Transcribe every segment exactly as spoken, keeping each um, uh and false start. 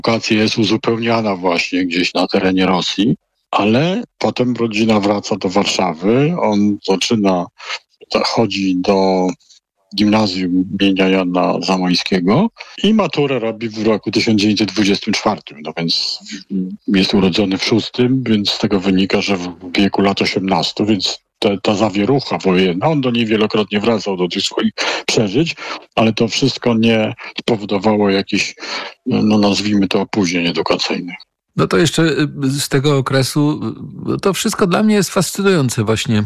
edukacja jest uzupełniana właśnie gdzieś na terenie Rosji, ale potem rodzina wraca do Warszawy, on zaczyna, chodzi do gimnazjum imienia Jana Zamoyskiego i maturę robi w roku tysiąc dziewięćset dwudziestym czwartym. No więc jest urodzony w szóstym, więc z tego wynika, że w wieku lat osiemnastu, więc ta, ta zawierucha wojenna, on do niej wielokrotnie wracał do tych swoich przeżyć, ale to wszystko nie spowodowało jakichś, no nazwijmy to, opóźnień edukacyjnych. No to jeszcze z tego okresu, to wszystko dla mnie jest fascynujące właśnie.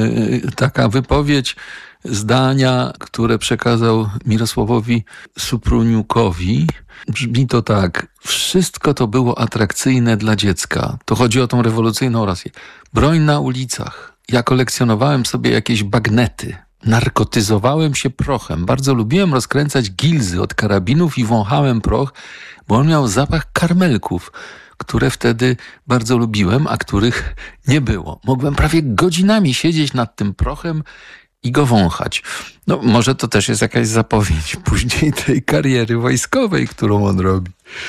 Taka wypowiedź, zdania, które przekazał Mirosławowi Supruniukowi. Brzmi to tak: wszystko to było atrakcyjne dla dziecka. To chodzi o tą rewolucyjną Rosję. Broń na ulicach. Ja kolekcjonowałem sobie jakieś bagnety. Narkotyzowałem się prochem. Bardzo lubiłem rozkręcać gilzy od karabinów i wąchałem proch, bo on miał zapach karmelków, które wtedy bardzo lubiłem, a których nie było. Mogłem prawie godzinami siedzieć nad tym prochem i go wąchać. No może to też jest jakaś zapowiedź później tej kariery wojskowej, którą on robi.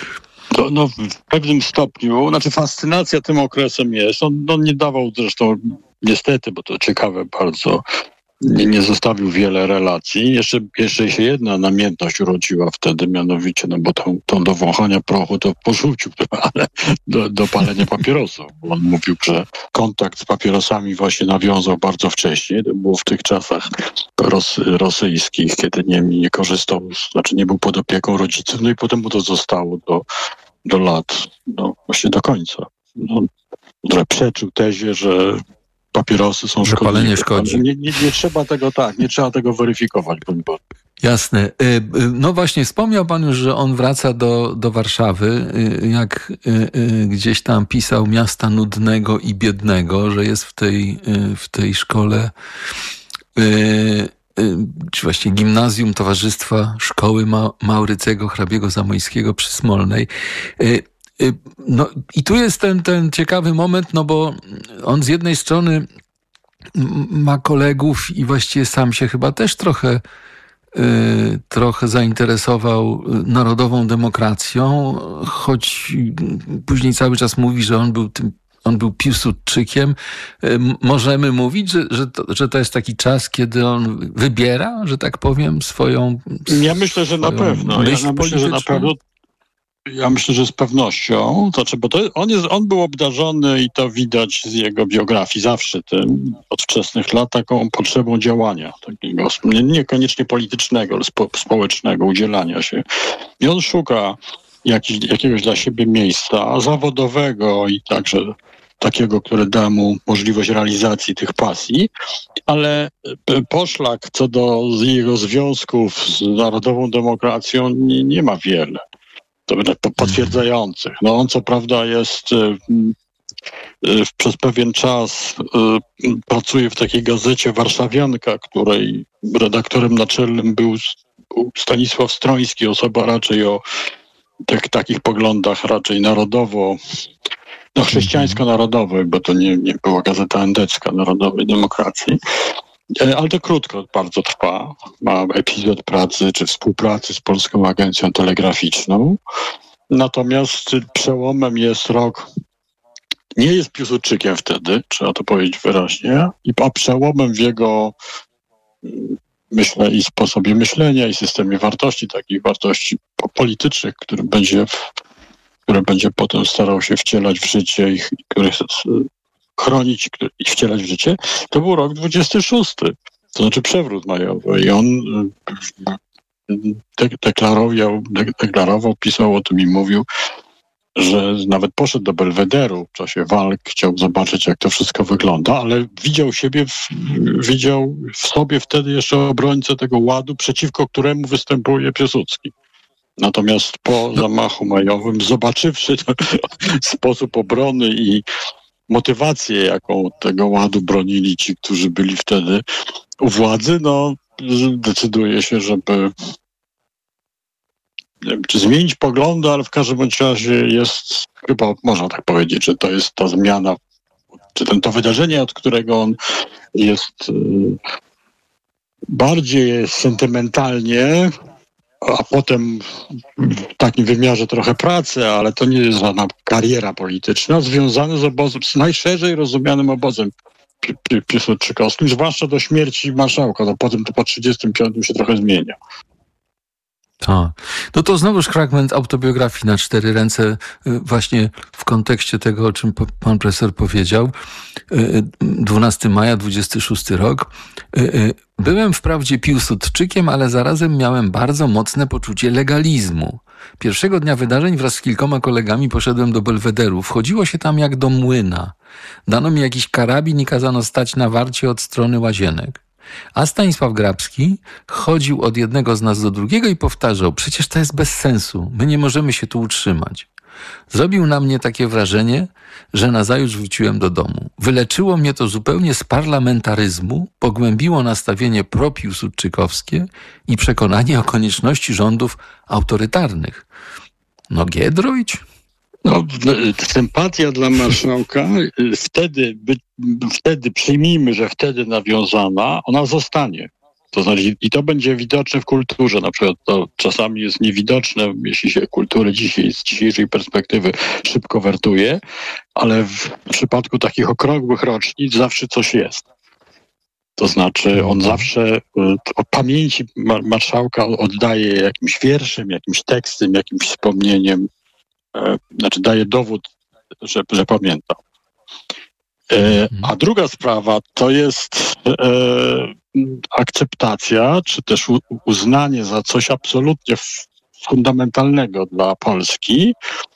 To, no, w pewnym stopniu, znaczy fascynacja tym okresem jest. On, on nie dawał zresztą, niestety, bo to ciekawe bardzo, nie, nie zostawił wiele relacji. Jeszcze, jeszcze się jedna namiętność urodziła wtedy, mianowicie, no bo tą, tą do wąchania prochu to porzucił, ale do, do palenia papierosów. On mówił, że kontakt z papierosami właśnie nawiązał bardzo wcześnie. To było w tych czasach ros, rosyjskich, kiedy nie, nie korzystał, znaczy nie był pod opieką rodziców, no i potem mu to zostało do, do lat, no właśnie do końca. No, który przeczył tezie, że papierosy są szkodliwe. Palenie szkodzi. Nie, nie, nie trzeba tego tak, nie trzeba tego weryfikować. Jasne. No właśnie, wspomniał pan już, że on wraca do, do Warszawy, jak gdzieś tam pisał, miasta nudnego i biednego, że jest w tej, w tej szkole, czy właściwie gimnazjum Towarzystwa Szkoły Ma- Maurycego Hrabiego Zamoyskiego przy Smolnej. No i tu jest ten, ten ciekawy moment, no bo on z jednej strony ma kolegów i właściwie sam się chyba też trochę, yy, trochę zainteresował narodową demokracją, choć później cały czas mówi, że on był tym On był Piłsudczykiem. Możemy mówić, że, że, to, że to jest taki czas, kiedy on wybiera, że tak powiem, swoją Ja myślę, że na pewno. Ja myślę, że na pewno. Ja myślę, że z pewnością, to znaczy, bo to on, jest, on był obdarzony i to widać z jego biografii zawsze tym, od wczesnych lat, taką potrzebą działania, takiego nie, niekoniecznie politycznego, ale spo, społecznego, udzielania się. I on szuka jakiś, jakiegoś dla siebie miejsca zawodowego i także takiego, które da mu możliwość realizacji tych pasji, ale poszlak co do jego związków z narodową demokracją nie, nie ma wiele. To potwierdzających. No on co prawda jest y, y, przez pewien czas y, pracuje w takiej gazecie Warszawianka, której redaktorem naczelnym był Stanisław Stroński, osoba raczej o tak, takich poglądach raczej narodowo, no chrześcijańsko-narodowej, bo to nie, nie była gazeta endecka Narodowej Demokracji. Ale to krótko bardzo trwa. Ma epizod pracy czy współpracy z Polską Agencją Telegraficzną. Natomiast przełomem jest rok, nie jest Piłsudczykiem wtedy, trzeba to powiedzieć wyraźnie, a przełomem w jego, myślę, i sposobie myślenia, i systemie wartości, takich wartości politycznych, które będzie, które będzie potem starał się wcielać w życie i których chronić i wcielać w życie, to był rok dwudziesty szósty, to znaczy przewrót majowy. I on deklarował, deklarował, pisał o tym i mówił, że nawet poszedł do Belwederu w czasie walk, chciał zobaczyć, jak to wszystko wygląda, ale widział siebie, w, widział w sobie wtedy jeszcze obrońcę tego ładu, przeciwko któremu występuje Piłsudski. Natomiast po zamachu majowym, zobaczywszy sposób obrony i motywację, jaką tego ładu bronili ci, którzy byli wtedy u władzy, no decyduje się, żeby nie wiem, czy zmienić poglądy, ale w każdym bądź razie jest, chyba można tak powiedzieć, że to jest ta zmiana, czy ten, to wydarzenie, od którego on jest y, bardziej sentymentalnie, a potem w takim wymiarze trochę pracy, ale to nie jest żadna kariera polityczna, związane z obozem, z najszerzej rozumianym obozem piłsudczykowskim, zwłaszcza do śmierci marszałka. No potem to po trzydziestym piątym się trochę zmienia. Tak. No to znowuż fragment autobiografii na cztery ręce, właśnie w kontekście tego, o czym pan profesor powiedział. dwunastego maja, dwudziesty szósty rok. Byłem wprawdzie piłsudczykiem, ale zarazem miałem bardzo mocne poczucie legalizmu. Pierwszego dnia wydarzeń wraz z kilkoma kolegami poszedłem do Belwederu. Wchodziło się tam jak do młyna. Dano mi jakiś karabin i kazano stać na warcie od strony łazienek. A Stanisław Grabski chodził od jednego z nas do drugiego i powtarzał: przecież to jest bez sensu, my nie możemy się tu utrzymać. Zrobił na mnie takie wrażenie, że nazajutrz wróciłem do domu. Wyleczyło mnie to zupełnie z parlamentaryzmu, pogłębiło nastawienie propiłsudczykowskie i przekonanie o konieczności rządów autorytarnych. No Giedroyć? No, sympatia dla marszałka, wtedy, by, wtedy przyjmijmy, że wtedy nawiązana, ona zostanie. To znaczy, i to będzie widoczne w kulturze. Na przykład to czasami jest niewidoczne, jeśli się kultury dzisiaj z dzisiejszej perspektywy szybko wertuje, ale w przypadku takich okrągłych rocznic zawsze coś jest. To znaczy on zawsze o pamięci marszałka oddaje jakimś wierszem, jakimś tekstem, jakimś wspomnieniem. Znaczy daje dowód, że, że pamiętam. E, a druga sprawa to jest e, akceptacja, czy też u, uznanie za coś absolutnie fundamentalnego dla Polski,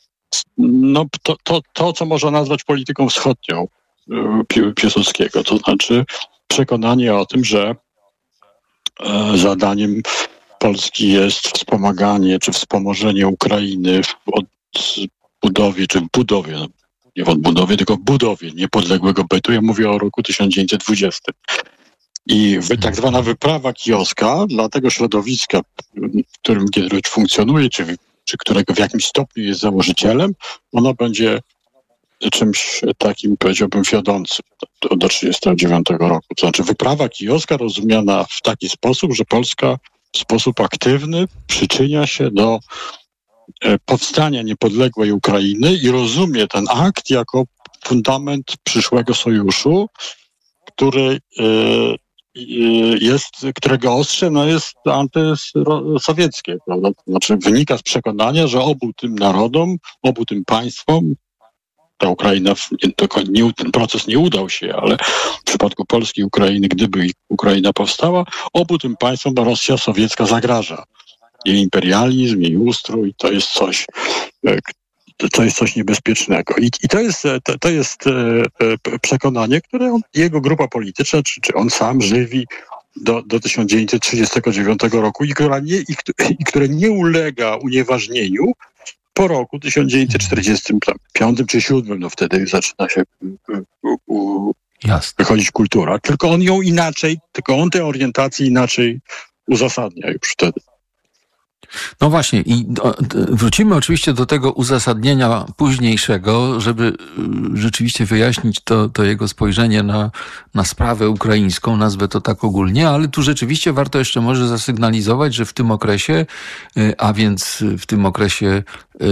no to, to, to co można nazwać polityką wschodnią Pi, Piłsudskiego. To znaczy przekonanie o tym, że e, zadaniem Polski jest wspomaganie, czy wspomożenie Ukrainy w od budowie, czy budowie, no, nie w odbudowie, tylko budowie niepodległego bytu. Ja mówię o roku tysiąc dziewięćset dwudziestym. I tak zwana wyprawa kijowska dla tego środowiska, w którym Giedroyć funkcjonuje, czy, czy którego w jakimś stopniu jest założycielem, ona będzie czymś takim, powiedziałbym, wiodącym do, do trzydziestego dziewiątego roku. To znaczy wyprawa kijowska rozumiana w taki sposób, że Polska w sposób aktywny przyczynia się do powstania niepodległej Ukrainy i rozumie ten akt jako fundament przyszłego sojuszu, który jest, którego ostrze no jest antysowieckie. Prawda? Znaczy wynika z przekonania, że obu tym narodom, obu tym państwom, ta Ukraina, nie, ten proces nie udał się, ale w przypadku Polski i Ukrainy, gdyby Ukraina powstała, obu tym państwom Rosja sowiecka zagraża. Jej imperializm, jej ustrój, to jest coś, to jest coś niebezpiecznego. I, i to jest, to, to jest przekonanie, które on, jego grupa polityczna, czy, czy on sam żywi do, do tysiąc dziewięćset trzydziestego dziewiątego roku i, która nie, i, i które nie ulega unieważnieniu po roku tysiąc dziewięćset czterdziestym piątym czy siódmym, no wtedy zaczyna się u, u, wychodzić kultura, tylko on ją inaczej, tylko on tę orientację inaczej uzasadnia już wtedy. No właśnie i do, wrócimy oczywiście do tego uzasadnienia późniejszego, żeby rzeczywiście wyjaśnić to, to jego spojrzenie na, na sprawę ukraińską, nazwę to tak ogólnie, ale tu rzeczywiście warto jeszcze może zasygnalizować, że w tym okresie, a więc w tym okresie,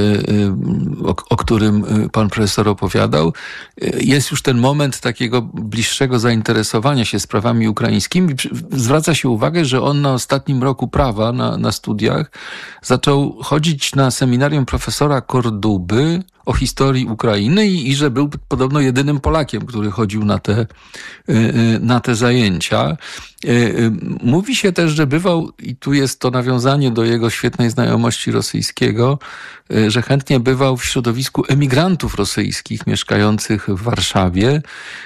o, o którym pan profesor opowiadał, jest już ten moment takiego bliższego zainteresowania się sprawami ukraińskimi. Zwraca się uwagę, że on na ostatnim roku prawa, na, na studiach, zaczął chodzić na seminarium profesora Korduby o historii Ukrainy i, i że był podobno jedynym Polakiem, który chodził na te, na te zajęcia. Mówi się też, że bywał, i tu jest to nawiązanie do jego świetnej znajomości rosyjskiego, że chętnie bywał w środowisku emigrantów rosyjskich mieszkających w Warszawie.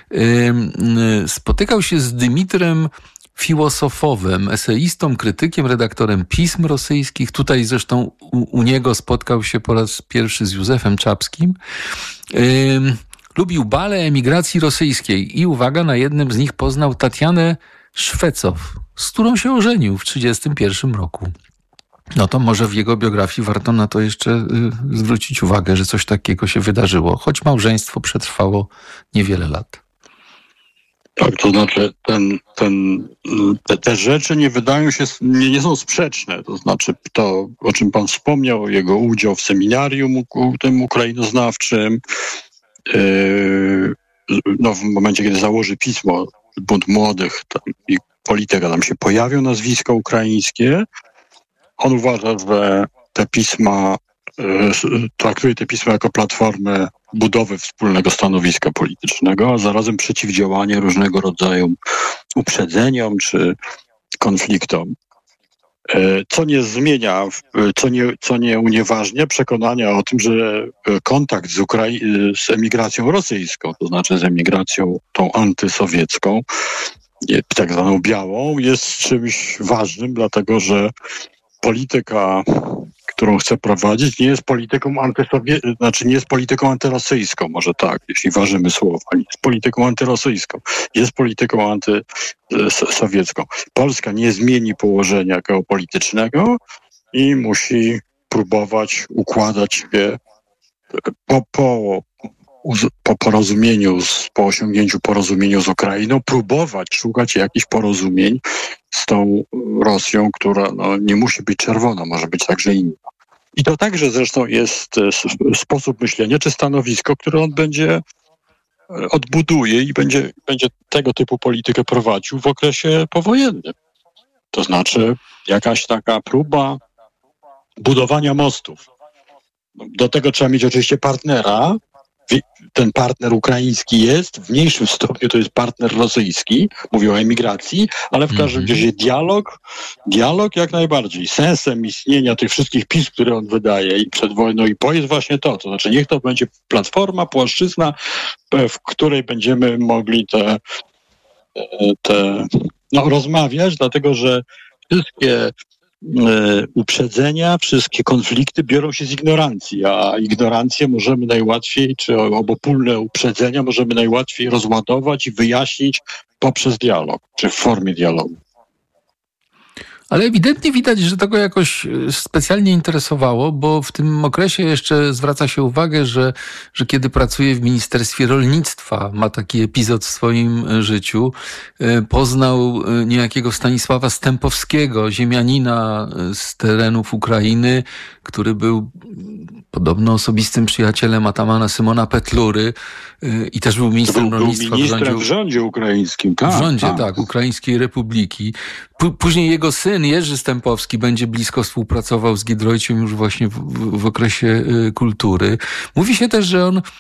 Spotykał się z Dymitrem Filosofowem, eseistą, krytykiem, redaktorem pism rosyjskich. Tutaj zresztą u, u niego spotkał się po raz pierwszy z Józefem Czapskim. Ym, lubił bale emigracji rosyjskiej i uwaga, na jednym z nich poznał Tatianę Szwecow, z którą się ożenił w trzydziestym pierwszym roku. No to może w jego biografii warto na to jeszcze y, zwrócić uwagę, że coś takiego się wydarzyło, choć małżeństwo przetrwało niewiele lat. Tak, to znaczy ten, ten, te, te rzeczy nie wydają się, nie, nie są sprzeczne. To znaczy to, o czym pan wspomniał, jego udział w seminarium tym ukrainoznawczym, yy, no w momencie, kiedy założy pismo Bunt Młodych tam, i Polityka, tam się pojawią nazwiska ukraińskie, on uważa, że te pisma, yy, traktuje te pisma jako platformę budowy wspólnego stanowiska politycznego, a zarazem przeciwdziałanie różnego rodzaju uprzedzeniom czy konfliktom. Co nie zmienia, co nie, co nie unieważnia przekonania o tym, że kontakt z, Ukrai- z emigracją rosyjską, to znaczy z emigracją tą antysowiecką, tak zwaną białą, jest czymś ważnym, dlatego że polityka, którą chce prowadzić, nie jest polityką antysowiecką, znaczy nie jest polityką antyrosyjską, może tak, jeśli ważymy słowa, nie jest polityką antyrosyjską, jest polityką antysowiecką. Polska nie zmieni położenia geopolitycznego i musi próbować układać się po, po, po porozumieniu, z, po osiągnięciu porozumienia z Ukrainą, próbować szukać jakichś porozumień z tą Rosją, która no, nie musi być czerwona, może być także inna. I to także zresztą jest sposób myślenia, czy stanowisko, które on będzie odbuduje i będzie, będzie tego typu politykę prowadził w okresie powojennym. To znaczy jakaś taka próba budowania mostów. Do tego trzeba mieć oczywiście partnera. Ten partner ukraiński jest, w mniejszym stopniu to jest partner rosyjski, mówię o emigracji, ale w każdym razie mm-hmm. dialog, dialog jak najbardziej. Sensem istnienia tych wszystkich pism, które on wydaje i przed wojną i po jest właśnie to, to znaczy niech to będzie platforma, płaszczyzna, w której będziemy mogli te, te no, rozmawiać, dlatego że wszystkie uprzedzenia, wszystkie konflikty biorą się z ignorancji, a ignorancję możemy najłatwiej, czy obopólne uprzedzenia możemy najłatwiej rozładować i wyjaśnić poprzez dialog, czy w formie dialogu. Ale ewidentnie widać, że to go jakoś specjalnie interesowało, bo w tym okresie jeszcze zwraca się uwagę, że, że kiedy pracuje w Ministerstwie Rolnictwa, ma taki epizod w swoim życiu, poznał niejakiego Stanisława Stępowskiego, ziemianina z terenów Ukrainy, który był podobno osobistym przyjacielem atamana Symona Petlury i też był ministrem był, rolnictwa był ministrem w rządzie, w rządzie ukraińskim. Tak, w rządzie, tak, tak Ukraińskiej Republiki. P- później jego syn Jerzy Stępowski będzie blisko współpracował z Giedroyciem już właśnie w, w, w okresie y, kultury. Mówi się też, że on y,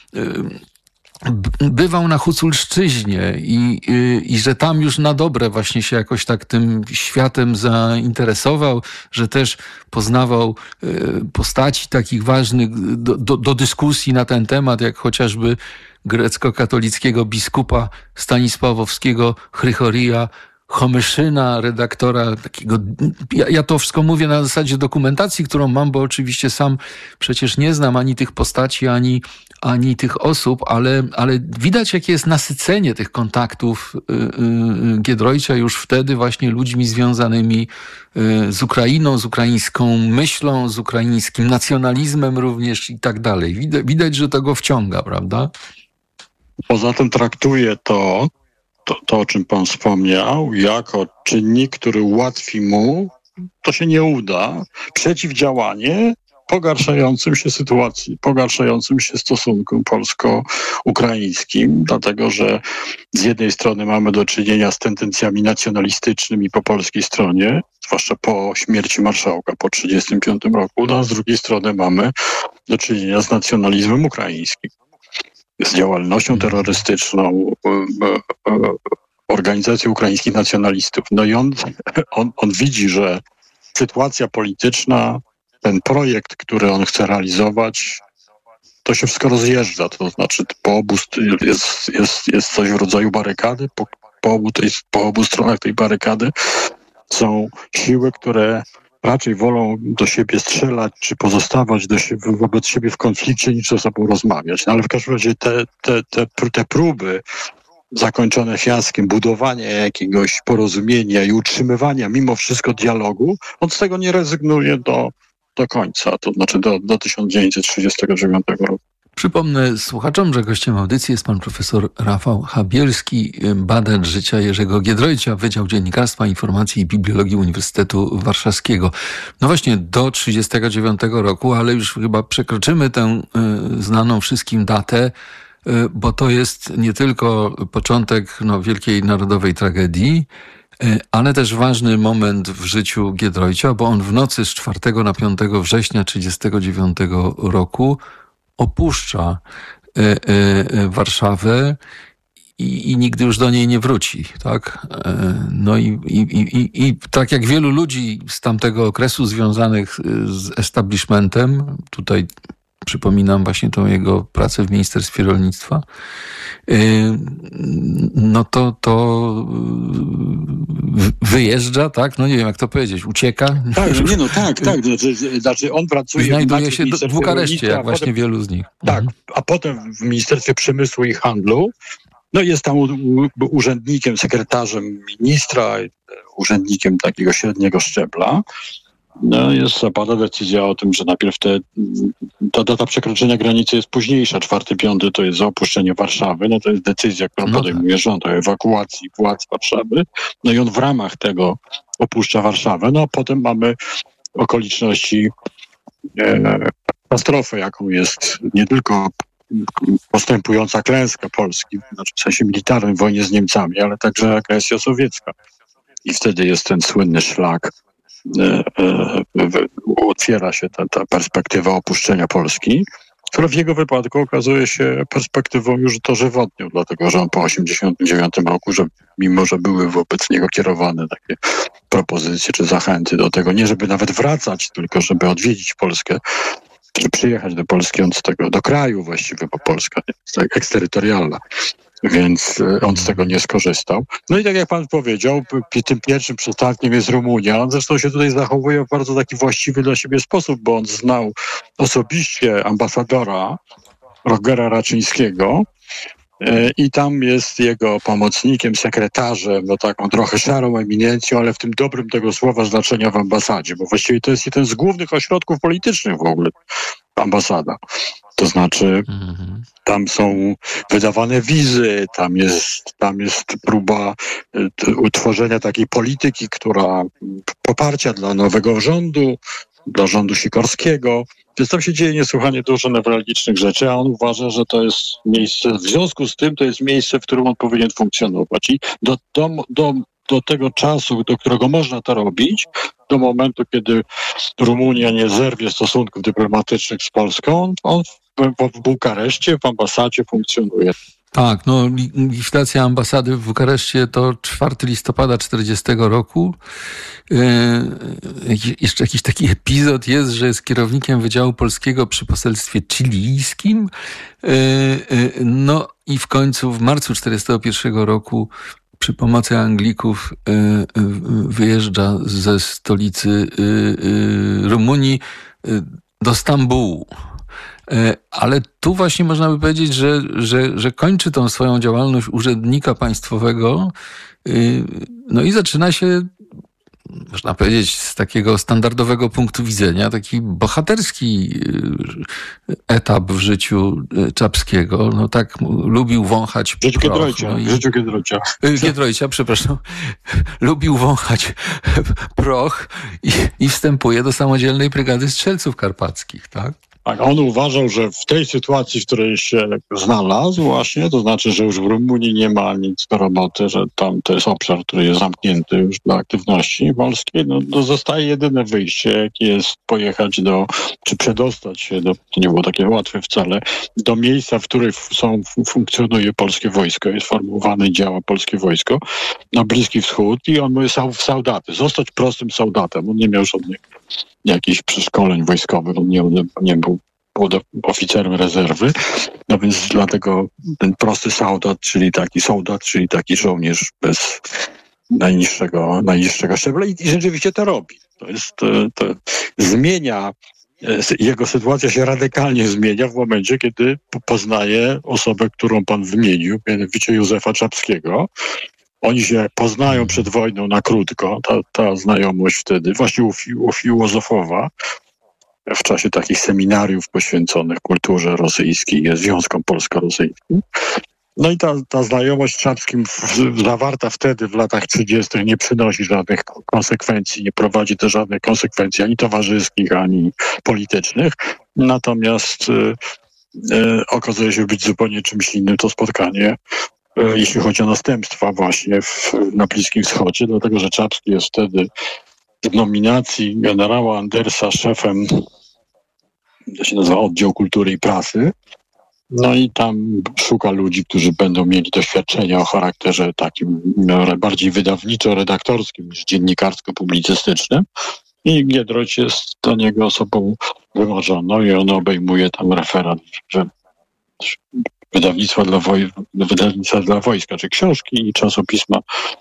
bywał na Huculszczyźnie i, y, i że tam już na dobre właśnie się jakoś tak tym światem zainteresował, że też poznawał y, postaci takich ważnych do, do, do dyskusji na ten temat, jak chociażby grecko-katolickiego biskupa Stanisławowskiego Chrychoria Homyszyna, redaktora takiego, ja, ja to wszystko mówię na zasadzie dokumentacji, którą mam, bo oczywiście sam przecież nie znam ani tych postaci, ani, ani tych osób, ale, ale widać, jakie jest nasycenie tych kontaktów y, y, Giedroycia już wtedy właśnie ludźmi związanymi y, z Ukrainą, z ukraińską myślą, z ukraińskim nacjonalizmem również i tak dalej. Widać, widać, że to go wciąga, prawda? Poza tym traktuje to, To, to, o czym pan wspomniał, jako czynnik, który ułatwi mu, to się nie uda, przeciwdziałanie pogarszającym się sytuacji, pogarszającym się stosunkom polsko-ukraińskim, dlatego że z jednej strony mamy do czynienia z tendencjami nacjonalistycznymi po polskiej stronie, zwłaszcza po śmierci marszałka po tysiąc dziewięćset trzydziestym piątym roku, no a z drugiej strony mamy do czynienia z nacjonalizmem ukraińskim, z działalnością terrorystyczną organizacji ukraińskich nacjonalistów. No i on, on, on widzi, że sytuacja polityczna, ten projekt, który on chce realizować, to się wszystko rozjeżdża. To znaczy po obu jest, jest, jest coś w rodzaju barykady, po, po, obu tej, po obu stronach tej barykady są siły, które raczej wolą do siebie strzelać, czy pozostawać do siebie, wobec siebie w konflikcie, niż ze sobą rozmawiać. No ale w każdym razie te, te, te, te próby zakończone fiaskiem, budowania jakiegoś porozumienia i utrzymywania mimo wszystko dialogu, on z tego nie rezygnuje do, do końca, to znaczy do, do tysiąc dziewięćset trzydziestego dziewiątego roku. Przypomnę słuchaczom, że gościem audycji jest pan profesor Rafał Chabielski, badacz życia Jerzego Giedroycia, Wydział Dziennikarstwa, Informacji i Bibliologii Uniwersytetu Warszawskiego. No właśnie do trzydziestego dziewiątego roku, ale już chyba przekroczymy tę y, znaną wszystkim datę, y, bo to jest nie tylko początek no, wielkiej narodowej tragedii, y, ale też ważny moment w życiu Giedroycia, bo on w nocy z czwartego na piątego września trzydziestego dziewiątego roku opuszcza y, y, Warszawę i, i nigdy już do niej nie wróci, tak? No i, i, i, i tak jak wielu ludzi z tamtego okresu związanych z establishmentem, tutaj przypominam właśnie tą jego pracę w Ministerstwie Rolnictwa, no to, to wyjeżdża, tak? No nie wiem, jak to powiedzieć, ucieka. Tak, no nie, no tak, tak. Znaczy, znaczy on pracuje... Znajduje się w Bukareszcie, jak właśnie potem, wielu z nich. Tak, mhm. A potem w Ministerstwie Przemysłu i Handlu, no jest tam u, u, urzędnikiem, sekretarzem ministra, urzędnikiem takiego średniego szczebla. No, jest zapada decyzja o tym, że najpierw te, ta data przekroczenia granicy jest późniejsza. czwarty piąty to jest opuszczenie Warszawy. No to jest decyzja, którą no podejmuje tak. rząd o ewakuacji władz Warszawy. No i on w ramach tego opuszcza Warszawę. No a potem mamy okoliczności e, katastrofy, jaką jest nie tylko postępująca klęska Polski, znaczy w sensie militarnym w wojnie z Niemcami, ale także agresja sowiecka. I wtedy jest ten słynny szlak. E, e, otwiera się ta, ta perspektywa opuszczenia Polski, która w jego wypadku okazuje się perspektywą już dożywotnią, dlatego że on po osiemdziesiątym dziewiątym roku, że mimo że były wobec niego kierowane takie propozycje czy zachęty do tego, nie żeby nawet wracać, tylko żeby odwiedzić Polskę, czy przyjechać do Polski, on z tego, do kraju właściwie, bo Polska jest tak eksterytorialna. Więc on z tego nie skorzystał. No i tak jak pan powiedział, tym pierwszym przystankiem jest Rumunia. On zresztą się tutaj zachowuje w bardzo taki właściwy dla siebie sposób, bo on znał osobiście ambasadora Rogera Raczyńskiego i tam jest jego pomocnikiem, sekretarzem, no taką trochę szarą eminencją, ale w tym dobrym tego słowa znaczenia w ambasadzie, bo właściwie to jest jeden z głównych ośrodków politycznych w ogóle, ambasada. To znaczy tam są wydawane wizy, tam jest, tam jest próba utworzenia takiej polityki, która poparcia dla nowego rządu, dla rządu Sikorskiego. Więc tam się dzieje niesłychanie dużo newralgicznych rzeczy, a on uważa, że to jest miejsce, w związku z tym to jest miejsce, w którym on powinien funkcjonować. I do, do, do, do tego czasu, do którego można to robić, do momentu, kiedy Rumunia nie zerwie stosunków dyplomatycznych z Polską, on w, w Bukareszcie, w ambasadzie funkcjonuje. Tak, no likwidacja ambasady w Bukareszcie to czwartego listopada czterdziestego roku. Yy, jeszcze jakiś taki epizod jest, że jest kierownikiem Wydziału Polskiego przy poselstwie chilijskim. Yy, yy, no i w końcu w marcu czterdziestego pierwszego roku przy pomocy Anglików yy, yy, wyjeżdża ze stolicy yy, yy, Rumunii yy, do Stambułu. Ale tu właśnie można by powiedzieć, że, że, że kończy tą swoją działalność urzędnika państwowego, no i zaczyna się, można powiedzieć, z takiego standardowego punktu widzenia, taki bohaterski etap w życiu Czapskiego. No tak lubił wąchać proch. Giedroycia, no i... W życiu Giedroycia. Giedroycia, przepraszam. Lubił wąchać proch i, i wstępuje do samodzielnej brygady strzelców karpackich, tak? Tak, on uważał, że w tej sytuacji, w której się znalazł właśnie, to znaczy, że już w Rumunii nie ma nic do roboty, że tam to jest obszar, który jest zamknięty już dla aktywności polskiej, no to zostaje jedyne wyjście, jakie jest pojechać do, czy przedostać się, do, to nie było takie łatwe wcale, do miejsca, w którym są, funkcjonuje polskie wojsko, jest formowane i działa polskie wojsko, na Bliski Wschód i on mówi w Saudaty, zostać prostym Saudatem, on nie miał żadnych jakichś przeszkoleń wojskowych, on nie, nie był oficerem rezerwy, no więc dlatego ten prosty soldat, czyli taki soldat, czyli taki żołnierz bez najniższego, najniższego szczebla i, i rzeczywiście to robi. To jest, to, to zmienia, jego sytuacja się radykalnie zmienia w momencie, kiedy poznaje osobę, którą pan wymienił, mianowicie Józefa Czapskiego. Oni się poznają przed wojną na krótko, ta, ta znajomość wtedy, właśnie u, u filozofowa. w czasie takich seminariów poświęconych kulturze rosyjskiej, związkom polsko-rosyjskim. No i ta, ta znajomość z Czapskim w, zawarta wtedy w latach trzydziestych nie przynosi żadnych konsekwencji, nie prowadzi do żadnych konsekwencji ani towarzyskich, ani politycznych. Natomiast y, y, okazuje się być zupełnie czymś innym to spotkanie, y, jeśli chodzi o następstwa właśnie w, na Bliskim Wschodzie, dlatego że Czapski jest wtedy w nominacji generała Andersa szefem, to się nazywa Oddział Kultury i Prasy. No i tam szuka ludzi, którzy będą mieli doświadczenia o charakterze takim bardziej wydawniczo-redaktorskim niż dziennikarsko-publicystycznym. I Giedroyć jest do niego osobą wymarzoną i on obejmuje tam referat, że wydawnictwa dla, woj- wydawnictwa dla wojska, czy książki i czasopisma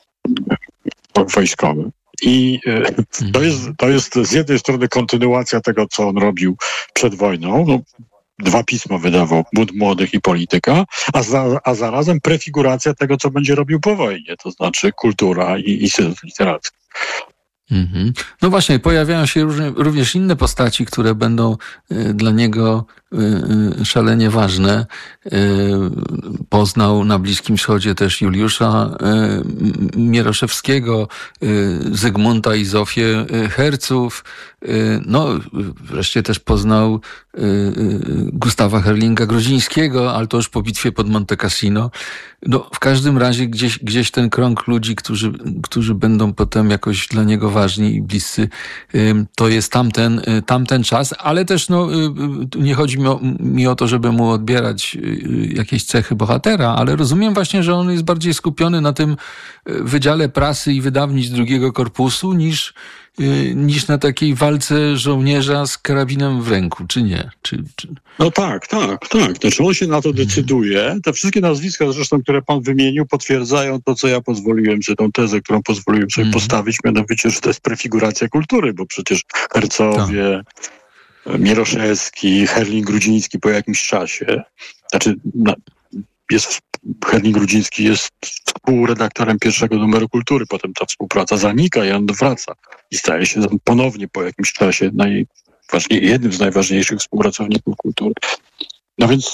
wojskowe. I to jest, to jest z jednej strony kontynuacja tego, co on robił przed wojną. No, dwa pisma wydawał, Bunt Młodych i Polityka, a, za, a zarazem prefiguracja tego, co będzie robił po wojnie, to znaczy kultura i instytut literacki. Mm-hmm. No właśnie, pojawiają się różne, również inne postaci, które będą y, dla niego y, y, szalenie ważne. Y, poznał na Bliskim Wschodzie też Juliusza y, Mieroszewskiego, y, Zygmunta i Zofię Herców. Y, no, wreszcie też poznał y, y, Gustawa Herlinga-Grodzińskiego, ale to już po bitwie pod Monte Cassino. No, w każdym razie gdzieś, gdzieś ten krąg ludzi, którzy, którzy będą potem jakoś dla niego ważni i bliscy, to jest tamten, tamten czas, ale też no, nie chodzi mi o, mi o to, żeby mu odbierać jakieś cechy bohatera, ale rozumiem właśnie, że on jest bardziej skupiony na tym Wydziale Prasy i Wydawnictw drugiego korpusu niż niż na takiej walce żołnierza z karabinem w ręku, czy nie? Czy, czy... No tak, tak, tak. Znaczy on się na to decyduje. Te wszystkie nazwiska zresztą, które pan wymienił, potwierdzają to, co ja pozwoliłem, że tą tezę, którą pozwoliłem sobie mm. postawić, mianowicie, że to jest prefiguracja kultury, bo przecież Hercowie, tak. Mieroszewski, Herling-Grudziński po jakimś czasie, znaczy jest Herling-Grudziński jest współredaktorem pierwszego numeru Kultury, potem ta współpraca zanika i on wraca i staje się ponownie po jakimś czasie najważniej, jednym z najważniejszych współpracowników kultury. No więc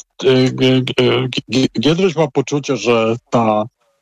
Giedroyć ma poczucie, że ta,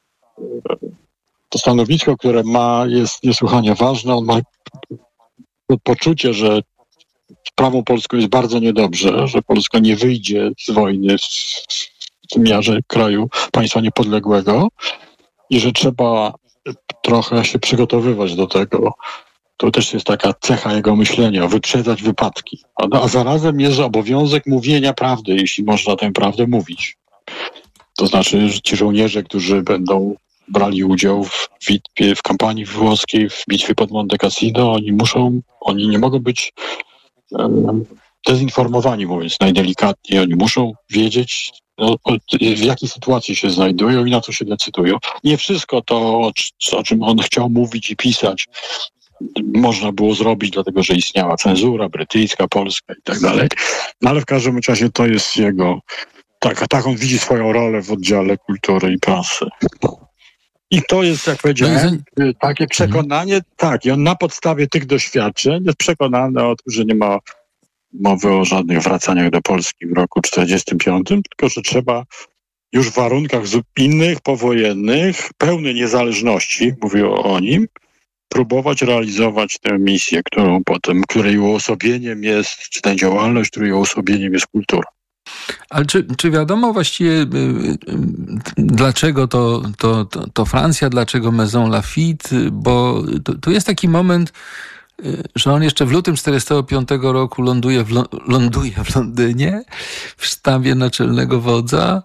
to stanowisko, które ma, jest niesłychanie ważne. On ma poczucie, że sprawą polską jest bardzo niedobrze, że Polska nie wyjdzie z wojny w wymiarze kraju, państwa niepodległego i że trzeba trochę się przygotowywać do tego. To też jest taka cecha jego myślenia, wyprzedzać wypadki. A, a zarazem jest obowiązek mówienia prawdy, jeśli można tę prawdę mówić. To znaczy, że ci żołnierze, którzy będą brali udział w bitwie, w kampanii włoskiej, w bitwie pod Monte Cassino, oni muszą, oni nie mogą być um, dezinformowani, mówiąc najdelikatniej. Oni muszą wiedzieć, no, w jakiej sytuacji się znajdują i na co się decydują. Nie wszystko to, o, o czym on chciał mówić i pisać, można było zrobić, dlatego że istniała cenzura brytyjska, polska i tak dalej. No ale w każdym razie to jest jego, tak, tak on widzi swoją rolę w oddziale kultury i prasy. I to jest, jak powiedziałem, takie przekonanie, tak, i on na podstawie tych doświadczeń jest przekonany o tym, że nie ma mowy o żadnych wracaniach do Polski w roku czterdziestym piątym, tylko że trzeba już w warunkach innych, powojennych, pełnej niezależności, mówił o nim, próbować realizować tę misję, którą potem, której uosobieniem jest, czy tę działalność, której uosobieniem jest kultura. Ale czy, czy wiadomo właściwie dlaczego to, to, to, to Francja, dlaczego Maison Lafitte, bo tu, tu jest taki moment, że on jeszcze w lutym czterdziestego piątego roku ląduje w, ląduje w Londynie w sztabie naczelnego wodza.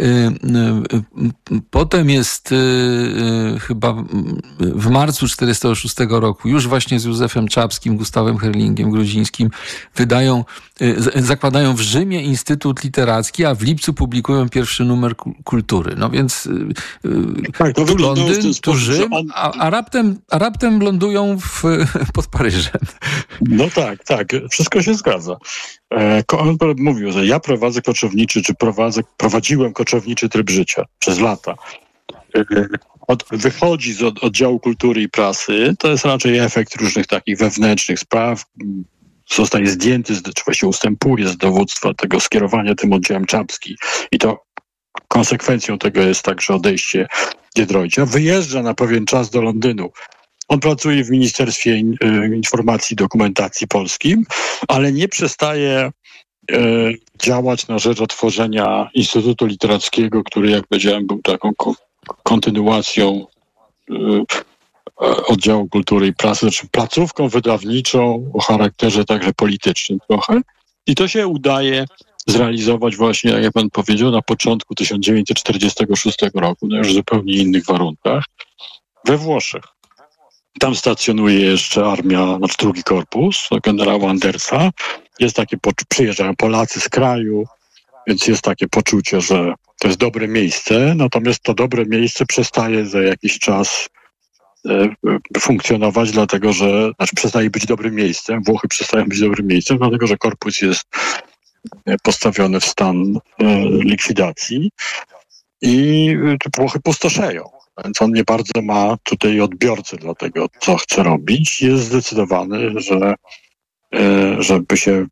Potem jest chyba w marcu czterdziestego szóstego roku już właśnie z Józefem Czapskim, Gustawem Herlingiem Grudzińskim wydają, zakładają w Rzymie Instytut Literacki, a w lipcu publikują pierwszy numer Kultury. No więc tak, to tu Londyn, w ten tu Rzym, on... a, a, raptem, a raptem lądują w, pod Paryżem. No tak, tak, wszystko się zgadza. On mówił, że ja prowadzę koczowniczy, czy prowadzę, prowadziłem koczowniczy tryb życia przez lata. Od, wychodzi z od, oddziału kultury i prasy, to jest raczej efekt różnych takich wewnętrznych spraw, zostaje zdjęty, czy właściwie ustępuje z dowództwa tego skierowania tym oddziałem Czapski. I to konsekwencją tego jest także odejście Giedroycia. Wyjeżdża na pewien czas do Londynu. On pracuje w Ministerstwie Informacji i Dokumentacji Polskim, ale nie przestaje e, działać na rzecz otworzenia Instytutu Literackiego, który, jak powiedziałem, był taką ko- kontynuacją e, oddziału kultury i prasy, znaczy placówką wydawniczą o charakterze także politycznym trochę. I to się udaje zrealizować właśnie, jak pan powiedział, na początku tysiąc dziewięćset czterdziestego szóstego roku, na już w zupełnie innych warunkach, we Włoszech. Tam stacjonuje jeszcze armia, znaczy drugi korpus generała Andersa. Jest takie, przyjeżdżają Polacy z kraju, więc jest takie poczucie, że to jest dobre miejsce, natomiast to dobre miejsce przestaje za jakiś czas funkcjonować, dlatego że, znaczy przestaje być dobrym miejscem, Włochy przestają być dobrym miejscem, dlatego że korpus jest postawiony w stan likwidacji i Włochy pustoszeją. Więc on nie bardzo ma tutaj odbiorcy dla tego, co chce robić. Jest zdecydowany, że żeby się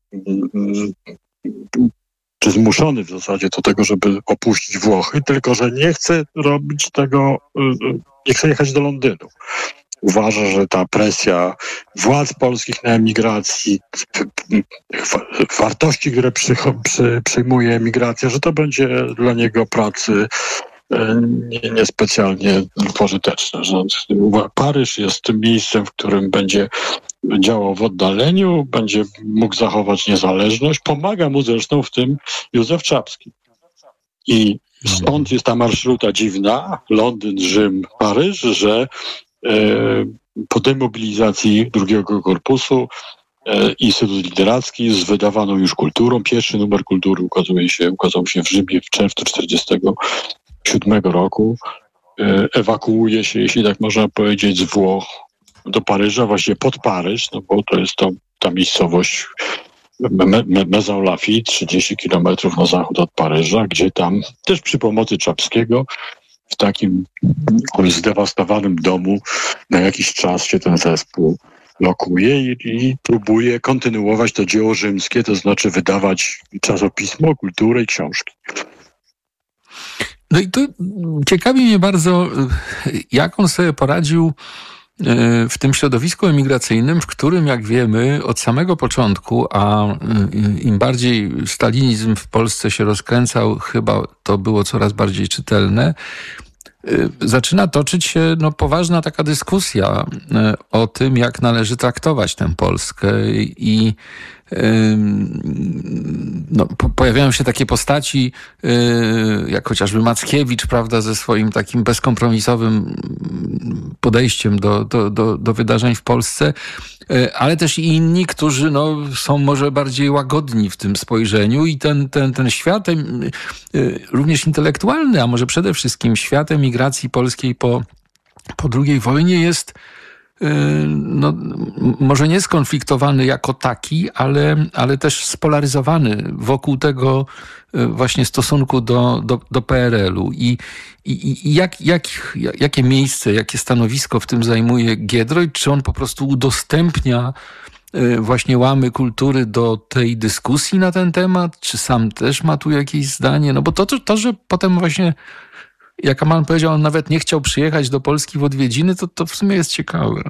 czy zmuszony w zasadzie do tego, żeby opuścić Włochy, tylko że nie chce robić tego, nie chce jechać do Londynu. Uważa, że ta presja władz polskich na emigracji, wartości, które przy, przy, przyjmuje emigracja, że to będzie dla niego pracy nie, niespecjalnie pożyteczne. Że Paryż jest tym miejscem, w którym będzie działał w oddaleniu, będzie mógł zachować niezależność. Pomaga mu zresztą w tym Józef Czapski. I stąd jest ta marszruta dziwna, Londyn, Rzym, Paryż, że e, po demobilizacji drugiego korpusu e, Instytut Literacki z wydawaną już kulturą, pierwszy numer kultury ukazuje się, ukazał się w Rzymie w czerwcu tysiąc dziewięćset czterdziestego siódmego roku. E, ewakuuje się, jeśli tak można powiedzieć, z Włoch do Paryża, właściwie pod Paryż, no bo to jest to, ta miejscowość Me, Me, Maison Lafitte, trzydzieści kilometrów na zachód od Paryża, gdzie tam też przy pomocy Czapskiego w takim zdewastowanym domu na jakiś czas się ten zespół lokuje i, i próbuje kontynuować to dzieło rzymskie, to znaczy wydawać czasopismo, kulturę i książki. No i tu ciekawi mnie bardzo, jak on sobie poradził w tym środowisku emigracyjnym, w którym, jak wiemy, od samego początku, a im bardziej stalinizm w Polsce się rozkręcał, chyba to było coraz bardziej czytelne, zaczyna toczyć się no, poważna taka dyskusja o tym, jak należy traktować tę Polskę i no, pojawiają się takie postaci, jak chociażby Mackiewicz, prawda, ze swoim takim bezkompromisowym podejściem do, do, do, do wydarzeń w Polsce, ale też i inni, którzy no, są może bardziej łagodni w tym spojrzeniu i ten, ten, ten świat również intelektualny, a może przede wszystkim świat emigracji polskiej po, po drugiej wojnie jest no, może nie skonfliktowany jako taki, ale, ale też spolaryzowany wokół tego właśnie stosunku do, do, do P R L u. I, i, i jak, jak, jakie miejsce, jakie stanowisko w tym zajmuje Giedroyć? Czy on po prostu udostępnia właśnie łamy kultury do tej dyskusji na ten temat? Czy sam też ma tu jakieś zdanie? No bo to, to, to że potem właśnie, jak Aman powiedział, on nawet nie chciał przyjechać do Polski w odwiedziny, to, to w sumie jest ciekawe.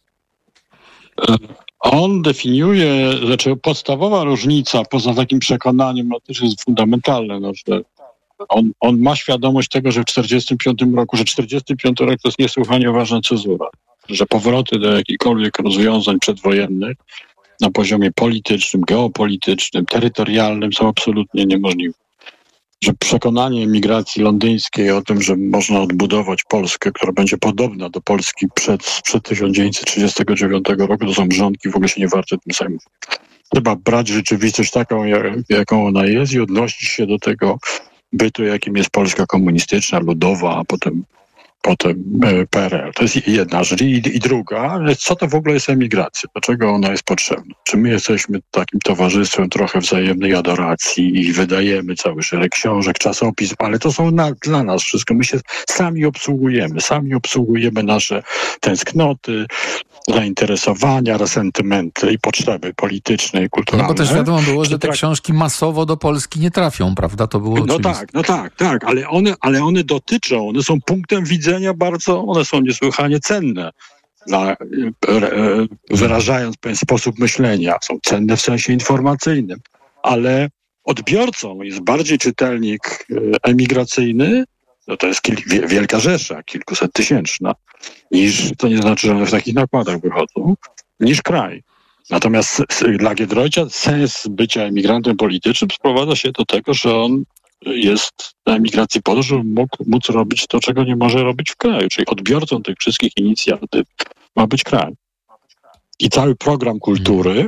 On definiuje, znaczy podstawowa różnica, poza takim przekonaniem, no też jest fundamentalne, no, że on, on ma świadomość tego, że w czterdziestym piątym roku, że czterdziesty piąty rok to jest niesłychanie ważna cezura, że powroty do jakichkolwiek rozwiązań przedwojennych na poziomie politycznym, geopolitycznym, terytorialnym są absolutnie niemożliwe. Że przekonanie emigracji londyńskiej o tym, że można odbudować Polskę, która będzie podobna do Polski przed, przed tysiąc dziewięćset trzydziestego dziewiątego roku, to są mrzonki, w ogóle się nie warte tym zajmować. Trzeba brać rzeczywistość taką, jaką ona jest i odnosić się do tego bytu, jakim jest Polska komunistyczna, ludowa, a potem potem P R L. To jest jedna rzecz. I, i druga, co to w ogóle jest emigracja? Dlaczego ona jest potrzebna? Czy my jesteśmy takim towarzystwem trochę wzajemnej adoracji i wydajemy cały szereg książek, czasopism, ale to są na, dla nas wszystko. My się sami obsługujemy, sami obsługujemy nasze tęsknoty, zainteresowania, resentymenty i potrzeby polityczne i kulturalne. No bo też wiadomo było, że te książki masowo do Polski nie trafią, prawda? To było No oczywiste. tak, no tak, tak, ale one, ale one dotyczą, one są punktem widzenia bardzo, one są niesłychanie cenne, dla, wyrażając pewien sposób myślenia. Są cenne w sensie informacyjnym, ale odbiorcą jest bardziej czytelnik emigracyjny, no to jest kil- wielka rzesza, kilkuset tysięczna, niż, to nie znaczy, że one w takich nakładach wychodzą, niż kraj. Natomiast dla Giedroycia sens bycia emigrantem politycznym sprowadza się do tego, że on jest na emigracji po to, żeby mógł móc robić to, czego nie może robić w kraju. Czyli odbiorcą tych wszystkich inicjatyw ma być kraj. I cały program kultury,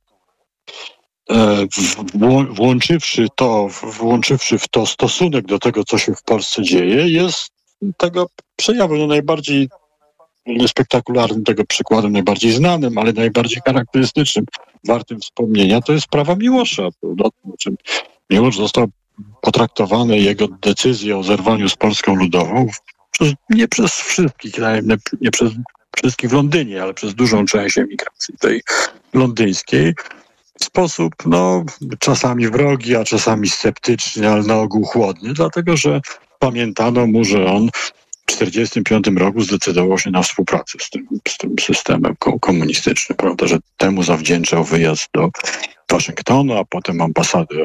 włączywszy to, włączywszy w to stosunek do tego, co się w Polsce dzieje, jest tego przejawem no najbardziej spektakularnym, tego przykładem najbardziej znanym, ale najbardziej charakterystycznym, wartym wspomnienia, to jest sprawa Miłosza. Miłosz został potraktowany, jego decyzja o zerwaniu z Polską Ludową, przez, nie przez wszystkich, nie przez wszystkich w Londynie, ale przez dużą część emigracji tej londyńskiej, w sposób no, czasami wrogi, a czasami sceptyczny, ale na ogół chłodny, dlatego że pamiętano mu, że on w tysiąc dziewięćset czterdziestym piątym roku zdecydował się na współpracę z tym, z tym systemem komunistycznym, prawda, że temu zawdzięczał wyjazd do Waszyngtonu, a potem ambasadę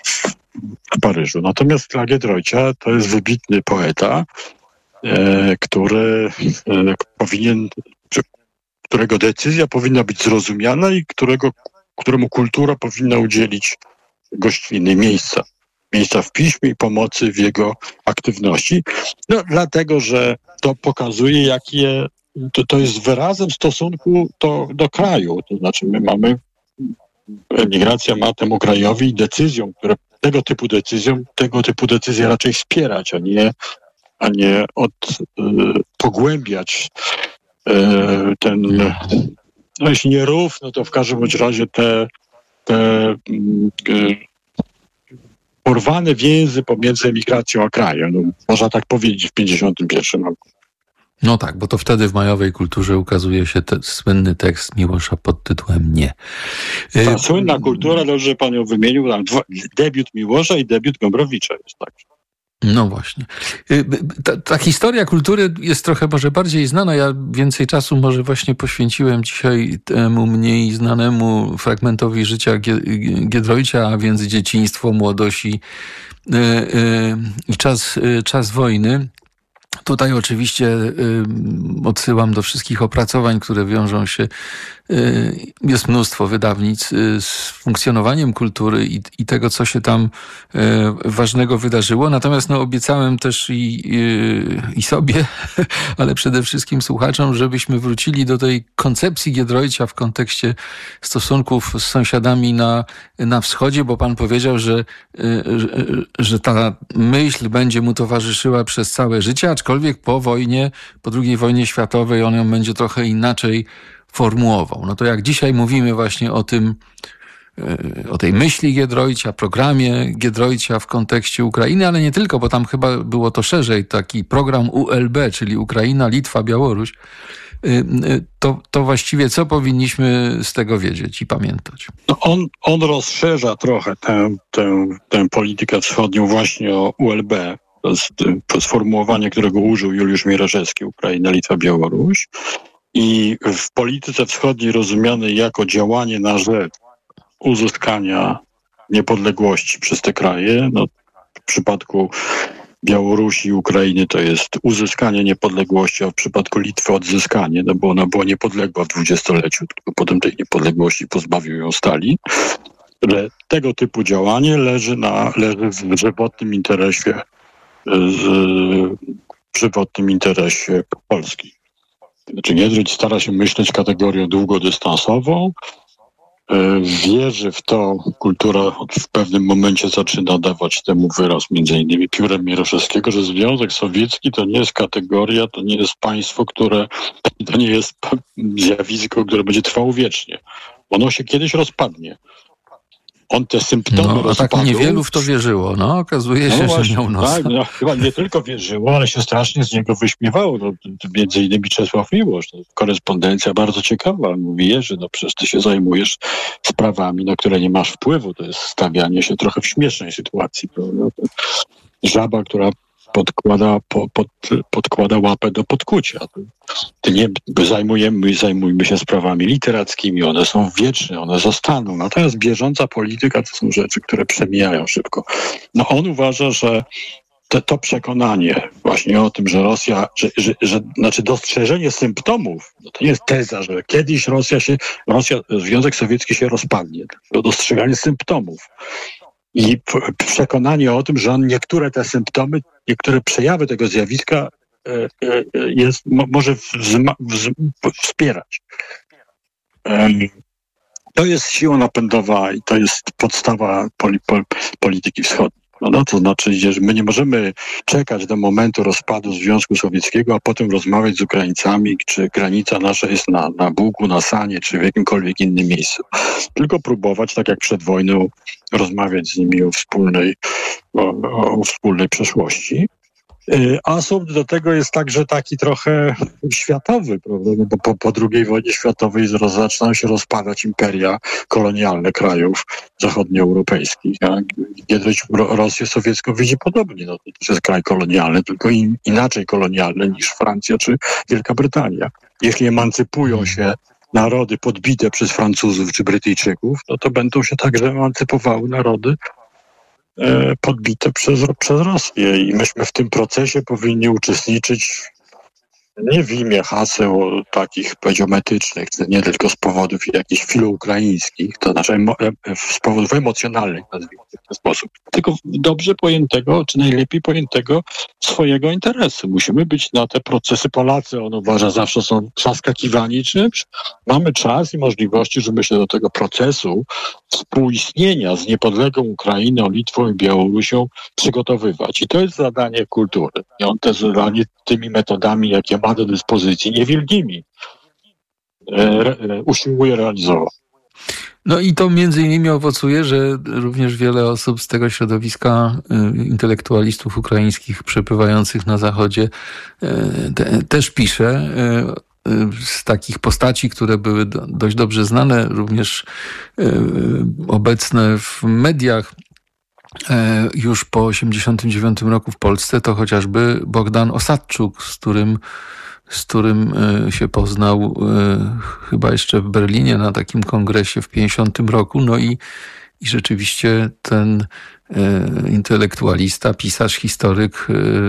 w Paryżu. Natomiast dla Giedroycia to jest wybitny poeta, e, który e, powinien, którego decyzja powinna być zrozumiana i którego, któremu kultura powinna udzielić gościnnej miejsca. Miejsca w piśmie i pomocy w jego aktywności. No, dlatego, że to pokazuje, jakie to, to jest wyrazem stosunku do, do kraju. To znaczy, my mamy, emigracja ma temu krajowi decyzją, które tego typu decyzją, tego typu decyzje raczej wspierać, a nie, a nie od, y, pogłębiać y, ten, no jeśli nie rów, no to w każdym bądź razie te, te y, porwane więzy pomiędzy emigracją a krajem. No, można tak powiedzieć w pięćdziesiątym pierwszym roku. No tak, bo to wtedy w majowej kulturze ukazuje się ten słynny tekst Miłosza pod tytułem Nie. Ta słynna kultura, dobrze, że pan ją wymienił, tam dwa, debiut Miłosza i debiut Gombrowicza jest tak. No właśnie. Ta, ta historia kultury jest trochę może bardziej znana. Ja więcej czasu może właśnie poświęciłem dzisiaj temu mniej znanemu fragmentowi życia Giedroycia, a więc dzieciństwo, młodość i, i czas, czas wojny. Tutaj oczywiście y, odsyłam do wszystkich opracowań, które wiążą się, y, jest mnóstwo wydawnic y, z funkcjonowaniem kultury i, i tego, co się tam y, ważnego wydarzyło. Natomiast no, obiecałem też i, y, i sobie, ale przede wszystkim słuchaczom, żebyśmy wrócili do tej koncepcji Giedroycia w kontekście stosunków z sąsiadami na, na wschodzie, bo pan powiedział, że, y, że, że ta myśl będzie mu towarzyszyła przez całe życie, aczkolwiek po wojnie, po drugiej wojnie światowej on ją będzie trochę inaczej formułował. No to jak dzisiaj mówimy właśnie o tym, o tej myśli Giedroycia, programie Giedroycia w kontekście Ukrainy, ale nie tylko, bo tam chyba było to szerzej, taki program U L B, czyli Ukraina, Litwa, Białoruś, to, to właściwie co powinniśmy z tego wiedzieć i pamiętać? No on, on rozszerza trochę tę, tę, tę politykę wschodnią właśnie o U L B, to jest sformułowanie, którego użył Juliusz Mieroszewski, Ukraina, Litwa, Białoruś. I w polityce wschodniej rozumianej jako działanie na rzecz uzyskania niepodległości przez te kraje, no w przypadku Białorusi i Ukrainy to jest uzyskanie niepodległości, a w przypadku Litwy odzyskanie, no bo ona była niepodległa w dwudziestoleciu, tylko potem tej niepodległości pozbawił ją Stalin. Ale tego typu działanie leży, na, leży w żywotnym interesie w żywotnym interesie Polski. Znaczy Giedroyć stara się myśleć kategorią długodystansową, wierzy w to, kultura w pewnym momencie zaczyna dawać temu wyraz, między innymi piórem Mieroszewskiego, że Związek Sowiecki to nie jest kategoria, to nie jest państwo, które, to nie jest zjawisko, które będzie trwało wiecznie. Ono się kiedyś rozpadnie. On te symptomy no, a rozpadu... tak niewielu w to wierzyło. No, okazuje się, no właśnie, że miał nos. Tak, no, chyba nie tylko wierzyło, ale się strasznie z niego wyśmiewało. No, między innymi Czesław Miłosz. No, korespondencja bardzo ciekawa. Mówi, Jerzy, no przecież ty się zajmujesz sprawami, na które nie masz wpływu. To jest stawianie się trochę w śmiesznej sytuacji. Prawda? Żaba, która podkłada, po, pod, podkłada łapę do podkucia. Ty nie zajmujemy, zajmujmy się sprawami literackimi, one są wieczne, one zostaną. Natomiast bieżąca polityka to są rzeczy, które przemijają szybko. No on uważa, że te, to przekonanie właśnie o tym, że Rosja, że, że, że znaczy dostrzeżenie symptomów, no to nie jest teza, że kiedyś Rosja się, Rosja, Związek Sowiecki się rozpadnie. To dostrzeganie symptomów. I przekonanie o tym, że on niektóre te symptomy, niektóre przejawy tego zjawiska jest, może wzma, wz, wspierać. To jest siła napędowa i to jest podstawa poli, pol, polityki wschodniej. No, no, to znaczy, że my nie możemy czekać do momentu rozpadu Związku Sowieckiego, a potem rozmawiać z Ukraińcami, czy granica nasza jest na, na Bugu, na Sanie, czy w jakimkolwiek innym miejscu. Tylko próbować, tak jak przed wojną, rozmawiać z nimi o wspólnej, o, o wspólnej przeszłości. Asumpt do tego jest także taki trochę światowy, prawda? No bo po, po drugiej wojnie światowej zaczynają się rozpadać imperia kolonialne krajów zachodnioeuropejskich. Giedroyć Rosję sowiecką widzi podobnie. No, to też jest kraj kolonialny, tylko in, inaczej kolonialny niż Francja czy Wielka Brytania. Jeśli emancypują się narody podbite przez Francuzów czy Brytyjczyków, no to będą się także emancypowały narody podbite przez, przez Rosję i myśmy w tym procesie powinni uczestniczyć nie w imię haseł takich, powiedziałbym, etycznych, nie tylko z powodów jakichś filoukraińskich, to znaczy emo- z powodów emocjonalnych, nazwijmy w ten sposób, tylko dobrze pojętego, czy najlepiej pojętego swojego interesu. Musimy być na te procesy. Polacy, on uważa, zawsze są zaskakiwani czymś. Mamy czas i możliwości, żeby się do tego procesu współistnienia z niepodległą Ukrainą, Litwą i Białorusią przygotowywać. I to jest zadanie kultury. I on te zadanie tymi metodami, jakie ma do dyspozycji, niewielkimi, re, re, usiłuje realizować. No i to między innymi owocuje, że również wiele osób z tego środowiska y, intelektualistów ukraińskich przebywających na Zachodzie y, te, też pisze y, y, z takich postaci, które były do, dość dobrze znane, również y, obecne w mediach już po osiemdziesiątym dziewiątym roku w Polsce, to chociażby Bogdan Osadczuk, z którym, z którym się poznał chyba jeszcze w Berlinie na takim kongresie w pięćdziesiątym roku. No i, i rzeczywiście ten intelektualista, pisarz, historyk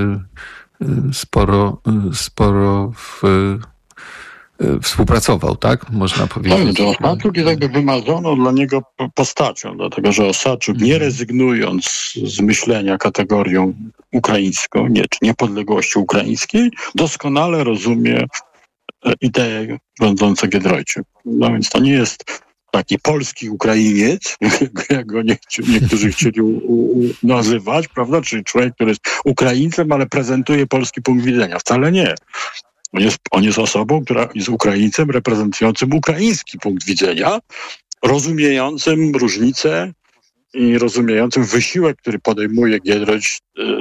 sporo, sporo w współpracował, tak? Można powiedzieć. Tak, to Osadczuk jest jakby wymazioną dla niego postacią, dlatego że Osadczuk, nie rezygnując z myślenia kategorią ukraińską, nie, czy niepodległości ukraińskiej, doskonale rozumie idee rządzące Giedroyciem. No więc to nie jest taki polski Ukrainiec, jak go nie chci, niektórzy chcieli u, u, nazywać, prawda? Czyli człowiek, który jest Ukraińcem, ale prezentuje polski punkt widzenia. Wcale nie. On jest, on jest osobą, która jest Ukraińcem reprezentującym ukraiński punkt widzenia, rozumiejącym różnice i rozumiejącym wysiłek, który podejmuje Giedroyć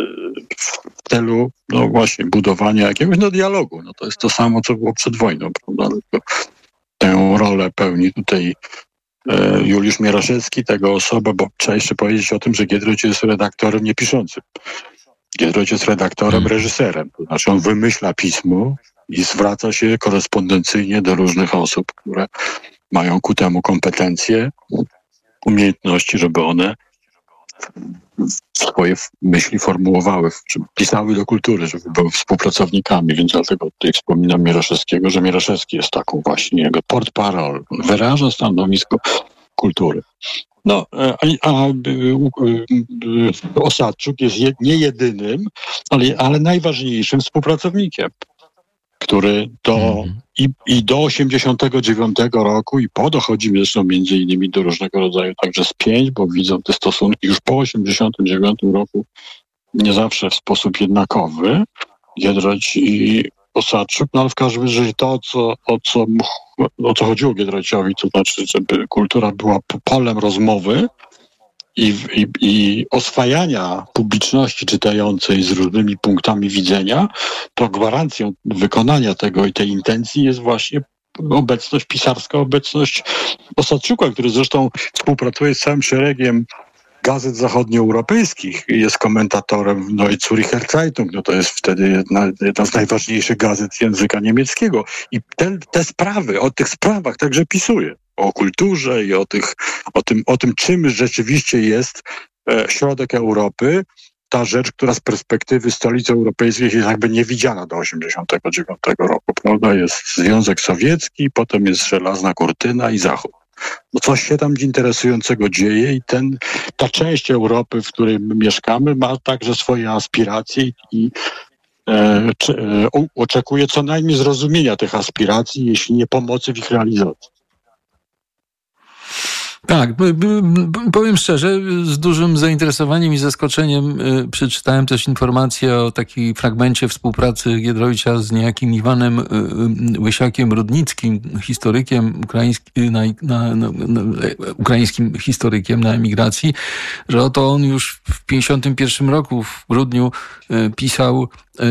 w celu, no właśnie, budowania jakiegoś no, dialogu. No to jest to samo, co było przed wojną, prawda? Tylko tę rolę pełni tutaj e, Juliusz Mieroszewski, tego osoba, bo trzeba jeszcze powiedzieć o tym, że Giedroyć jest redaktorem niepiszącym. Giedroyć jest redaktorem, reżyserem. To znaczy on wymyśla pismo i zwraca się korespondencyjnie do różnych osób, które mają ku temu kompetencje, umiejętności, żeby one swoje myśli formułowały, pisały do kultury, żeby były współpracownikami, więc dlatego tutaj wspominam Mieroszewskiego, że Mieroszewski jest taką właśnie jego portparol, wyraża stanowisko kultury. No, a, a, a Osadczuk jest je, nie jedynym, ale, ale najważniejszym współpracownikiem, który do, mm. i, i do osiemdziesiątego dziewiątego roku i po dochodzi zresztą między innymi do różnego rodzaju także spięć, bo widzą te stosunki już po osiemdziesiątym dziewiątym roku nie zawsze w sposób jednakowy, Giedroyć i Osadczuk, no ale w każdym razie to, co, o, co, o co chodziło Giedroyciowi, to znaczy, żeby kultura była polem rozmowy i, i, i oswajania publiczności czytającej z różnymi punktami widzenia, to gwarancją wykonania tego i tej intencji jest właśnie obecność pisarska, obecność Osadczuka, który zresztą współpracuje z całym szeregiem gazet zachodnioeuropejskich, jest komentatorem Neue Zürcher Zeitung, no to jest wtedy jedna, jedna z najważniejszych gazet języka niemieckiego. I te, te sprawy, o tych sprawach także pisuje. O kulturze i o, tych, o, tym, o tym, czym rzeczywiście jest e, środek Europy, ta rzecz, która z perspektywy stolicy europejskiej jest jakby niewidziana do osiemdziesiątego dziewiątego roku. Prawda? Jest Związek Sowiecki, potem jest żelazna kurtyna i Zachód. No coś się tam interesującego dzieje i ten, ta część Europy, w której my mieszkamy, ma także swoje aspiracje i e, czy, e, oczekuje co najmniej zrozumienia tych aspiracji, jeśli nie pomocy w ich realizacji. Tak, powiem szczerze, z dużym zainteresowaniem i zaskoczeniem przeczytałem też informację o takiej fragmencie współpracy Giedroycia z niejakim Iwanem Łysiakiem-Rudnickim, historykiem ukraińskim, na, na, na, na, ukraińskim historykiem na emigracji, że oto on już w pięćdziesiątym pierwszym roku w grudniu pisał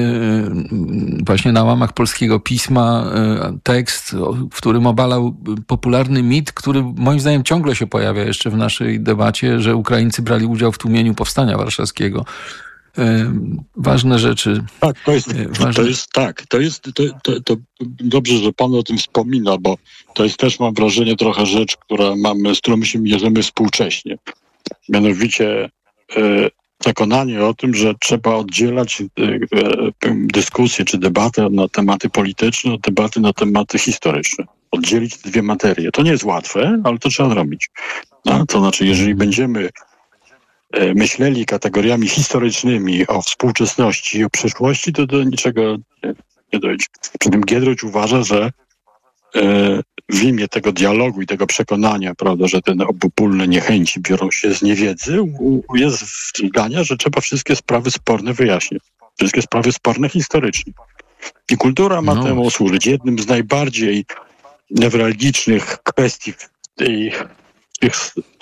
właśnie na łamach Polskiego Pisma tekst, w którym obalał popularny mit, który moim zdaniem ciągle się pojawia jeszcze w naszej debacie, że Ukraińcy brali udział w tłumieniu Powstania Warszawskiego. Ważne rzeczy. Tak, to jest, ważne... to jest tak, to jest to, to, to dobrze, że pan o tym wspomina, bo to jest też, mam wrażenie, trochę rzecz, która mamy, z którą my się mierzymy współcześnie. Mianowicie przekonanie o tym, że trzeba oddzielać dyskusję czy debatę na tematy polityczne od debaty na tematy historyczne. Oddzielić te dwie materie. To nie jest łatwe, ale to trzeba zrobić. No, to znaczy, jeżeli będziemy myśleli kategoriami historycznymi o współczesności i o przyszłości, to do niczego nie, nie dojdzie. Przy tym Giedroyć uważa, że w imię tego dialogu i tego przekonania, prawda, że te obopólne niechęci biorą się z niewiedzy, jest zdania, że trzeba wszystkie sprawy sporne wyjaśnić. Wszystkie sprawy sporne historycznie. I kultura ma no. temu służyć. Jednym z najbardziej newralgicznych kwestii w tej, w tych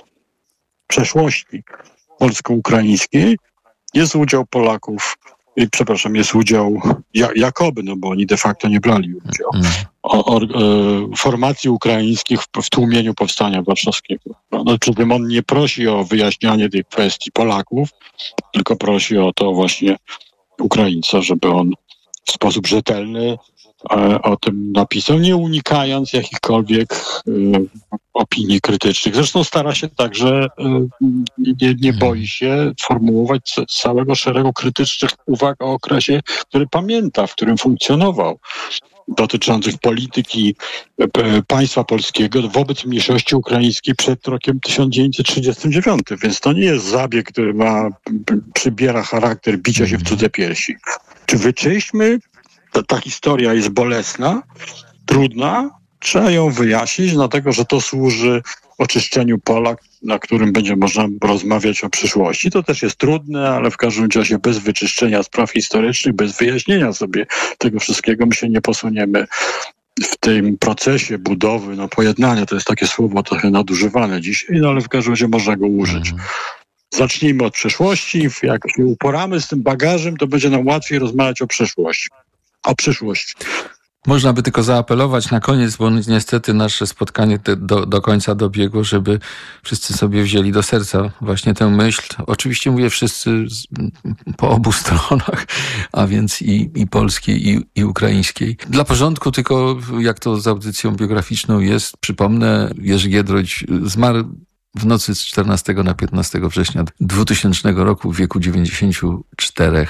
przeszłości polsko-ukraińskiej jest udział Polaków, i, przepraszam, jest udział ja, jakoby, no bo oni de facto nie brali udziału, o, o, e, formacji ukraińskich w, w tłumieniu Powstania Warszawskiego. No, przy tym on nie prosi o wyjaśnianie tych kwestii Polaków, tylko prosi o to właśnie Ukraińca, żeby on w sposób rzetelny e, o tym napisał, nie unikając jakichkolwiek e, opinii krytycznych. Zresztą stara się także, e, nie, nie boi się formułować całego szeregu krytycznych uwag o okresie, który pamięta, w którym funkcjonował, dotyczących polityki e, państwa polskiego wobec mniejszości ukraińskiej przed rokiem tysiąc dziewięćset trzydziestym dziewiątym. Więc to nie jest zabieg, który ma, przybiera charakter bicia się w cudze piersi. Czy wyczyśmy? Ta, ta historia jest bolesna, trudna, trzeba ją wyjaśnić, dlatego że to służy oczyszczeniu pola, na którym będzie można rozmawiać o przyszłości. To też jest trudne, ale w każdym razie bez wyczyszczenia spraw historycznych, bez wyjaśnienia sobie tego wszystkiego my się nie posuniemy w tym procesie budowy, no pojednania, to jest takie słowo trochę nadużywane dzisiaj, no ale w każdym razie można go użyć. Zacznijmy od przeszłości. Jak się uporamy z tym bagażem, to będzie nam łatwiej rozmawiać o przyszłości. O przyszłości. Można by tylko zaapelować na koniec, bo niestety nasze spotkanie do, do końca dobiegło, żeby wszyscy sobie wzięli do serca właśnie tę myśl. Oczywiście mówię wszyscy z, po obu stronach, a więc i, i polskiej, i, i ukraińskiej. Dla porządku tylko, jak to z audycją biograficzną jest, przypomnę, Jerzy Giedroyć zmarł w nocy z czternastego na piętnastego września dwutysięcznego roku w wieku dziewięćdziesięciu czterech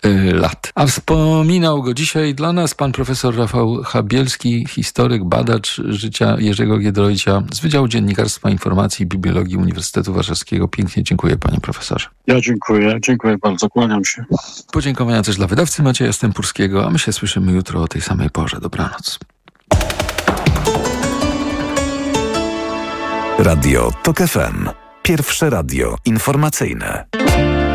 lat. A wspominał go dzisiaj dla nas pan profesor Rafał Chabielski, historyk, badacz życia Jerzego Giedroycia z Wydziału Dziennikarstwa, Informacji i Bibliologii Uniwersytetu Warszawskiego. Pięknie dziękuję, panie profesorze. Ja dziękuję, dziękuję bardzo, kłaniam się. Podziękowania też dla wydawcy Macieja Stępurskiego, a my się słyszymy jutro o tej samej porze. Dobranoc. Radio TOK F M. Pierwsze radio informacyjne.